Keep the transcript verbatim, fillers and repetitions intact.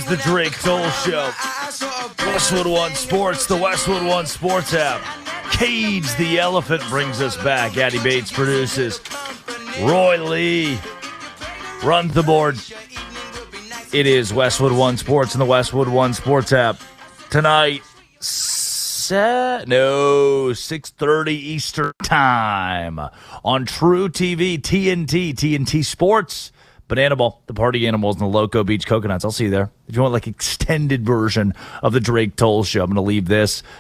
the Drake Toll Show. Westwood One Sports, the Westwood One Sports app. Cage the Elephant brings us back. Addy Bates produces. Roy Lee runs the board. It is Westwood One Sports and the Westwood One Sports app. Tonight, set, no, six thirty Eastern Time on True T V, T N T, T N T Sports. Banana Ball, the Party Animals, and the Loco Beach Coconuts. I'll see you there. If you want like extended version of the Drake Toll Show, I'm going to leave this